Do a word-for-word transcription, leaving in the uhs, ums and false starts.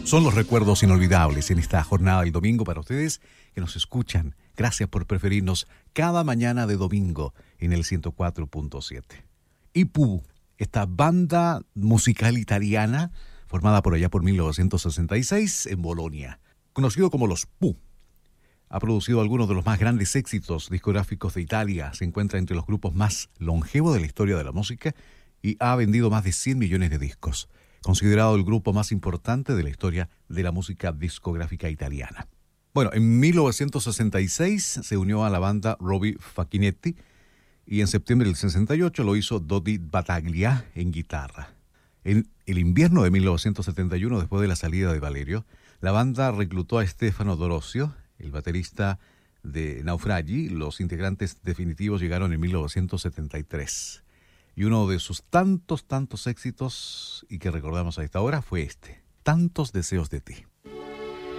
Son los recuerdos inolvidables en esta jornada del domingo para ustedes que nos escuchan. Gracias por preferirnos cada mañana de domingo en el ciento cuatro punto siete. I P U, esta banda musical italiana formada por allá por mil novecientos sesenta y seis en Bolonia, conocido como los Pooh. Ha producido algunos de los más grandes éxitos discográficos de Italia, se encuentra entre los grupos más longevos de la historia de la música y ha vendido más de cien millones de discos. Considerado el grupo más importante de la historia de la música discográfica italiana. Bueno, en mil novecientos sesenta y seis se unió a la banda Robbie Facchinetti y en septiembre del sesenta y ocho lo hizo Dodi Battaglia en guitarra. En el invierno de mil novecientos setenta y uno, después de la salida de Valerio, la banda reclutó a Stefano Dorosio, el baterista de Naufragi. Los integrantes definitivos llegaron en mil novecientos setenta y tres. Y uno de sus tantos, tantos éxitos y que recordamos a esta hora fue este, Tantos deseos de ti.